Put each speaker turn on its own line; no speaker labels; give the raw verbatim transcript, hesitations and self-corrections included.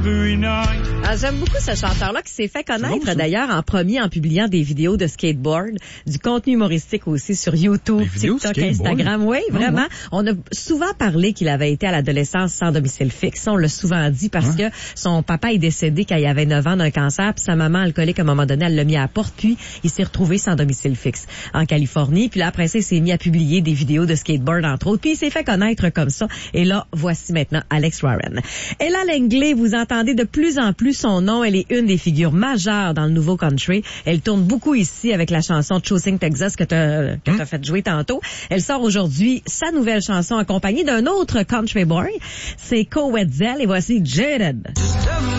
every night.
Ah, j'aime beaucoup ce chanteur-là qui s'est fait connaître bon, d'ailleurs en premier en publiant des vidéos de skateboard, du contenu humoristique aussi sur YouTube, TikTok, Instagram. Oui, oh, vraiment. Ouais. On a souvent parlé qu'il avait été à l'adolescence sans domicile fixe. On l'a souvent dit parce hein? que son papa est décédé quand il avait neuf ans d'un cancer, puis sa maman alcoolique à un moment donné, elle l'a mis à la porte, puis il s'est retrouvé sans domicile fixe en Californie. Puis là, après ça, il s'est mis à publier des vidéos de skateboard, entre autres, puis il s'est fait connaître comme ça. Et là, voici maintenant Alex Warren. Ella Langley, vous entendez de plus en plus son nom. Elle est une des figures majeures dans le nouveau country. Elle tourne beaucoup ici avec la chanson Choosing Texas que tu as que t'as fait jouer tantôt. Elle sort aujourd'hui sa nouvelle chanson accompagnée d'un autre country boy. C'est Co Wetzel et voici Jaded.